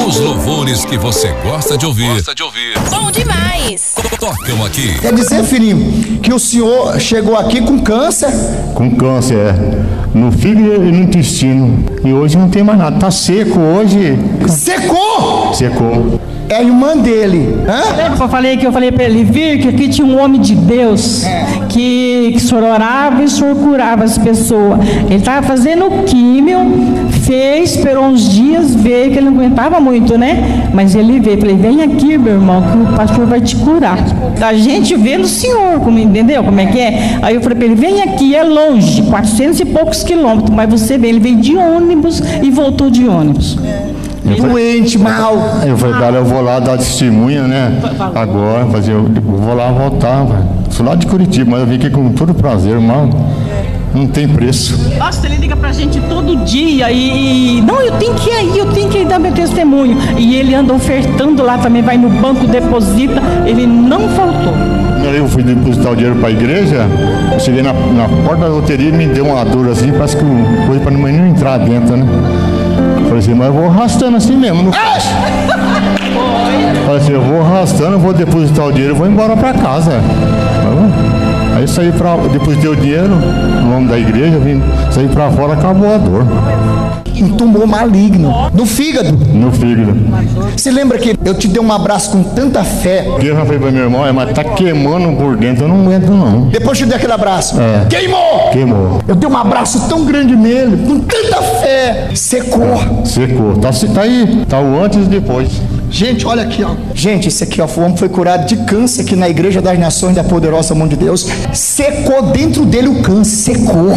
Os louvores que você gosta de ouvir. Bom demais. Tocam aqui. Quer dizer, filhinho, que o senhor chegou aqui com câncer? Com câncer, no fígado e no intestino. E hoje não tem mais nada, tá seco hoje. Secou? Secou. É a irmã dele. Hã? Eu falei pra ele vir que aqui tinha um homem de Deus que o senhor orava e o senhor curava as pessoas. Ele estava fazendo químio, esperou uns dias, veio, que ele não aguentava muito, né? Mas ele veio, falei, vem aqui, meu irmão, que o pastor vai te curar. A gente vê no senhor, entendeu como é que é? Aí eu falei pra ele, vem aqui, é longe, 400 e poucos quilômetros, mas você vê, ele veio de ônibus e voltou de ônibus. Doente, mal. Eu falei, cara, eu vou lá dar testemunha, né? Agora, eu vou lá voltar, velho. Sou lá de Curitiba, mas eu vim aqui com todo prazer, irmão. Não tem preço. Nossa, ele liga pra gente todo dia não, eu tenho que ir dar meu testemunho. E ele anda ofertando lá também, vai no banco, deposita, ele não faltou. Eu fui depositar o dinheiro para a igreja, eu cheguei na porta da loteria e me deu uma dor assim, parece que coisa para não entrar dentro, né? Falei assim, mas eu vou arrastando assim mesmo, não faço. Falei assim, eu vou arrastando, vou depositar o dinheiro e vou embora para casa. Aí saí depositei o dinheiro, no nome da igreja, saí para fora, acabou a dor. Um tumor maligno. No fígado. No fígado. Você lembra que eu te dei um abraço com tanta fé? Eu já falei para meu irmão, mas tá queimando por dentro, eu não aguento não. Depois eu te dei aquele abraço. Queimou! Queimou. Eu dei um abraço tão grande nele, com tanta fé. Secou. Secou. Tá aí. Tá o antes e depois. Gente, olha aqui, ó. Gente, esse aqui, ó, o homem foi curado de câncer aqui na Igreja das Nações da Poderosa Mão de Deus. Secou dentro dele o câncer. Secou.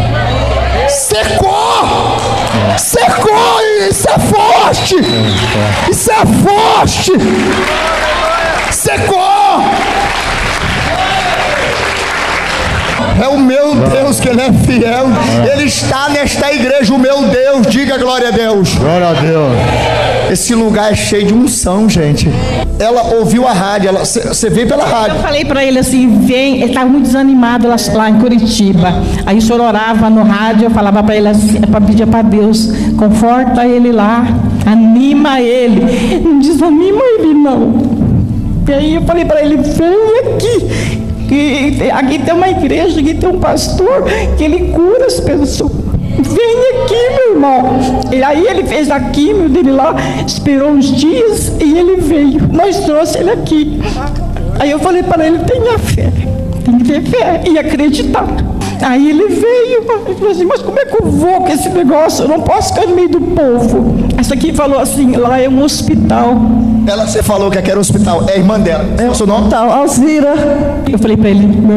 Secou! Isso é forte! Isso é forte! Secou! É o meu Deus que Ele é fiel. Ele está nesta igreja, o meu Deus. Diga glória a Deus. Glória a Deus. Esse lugar é cheio de unção, gente. Ela ouviu a rádio, você veio pela rádio. Eu falei pra ele assim, vem, ele estava muito desanimado lá em Curitiba. Aí o senhor orava no rádio, eu falava pra ele assim, para pedir pra Deus, conforta ele lá, anima ele, não desanima ele não. E aí eu falei pra ele, vem aqui. Aqui tem uma igreja, aqui tem um pastor que ele cura as pessoas. Vem aqui, meu irmão. E aí ele fez a químio dele lá, esperou uns dias e ele veio. Nós trouxemos ele aqui. Aí eu falei para ele, tenha fé, tem que ter fé e acreditar. Aí ele veio e falou assim, mas como é que eu vou com esse negócio? Eu não posso ficar no meio do povo. Essa aqui falou assim, lá é um hospital. Você falou que aqui era um hospital, é a irmã dela. É o seu nome? Alzira. Eu falei para ele,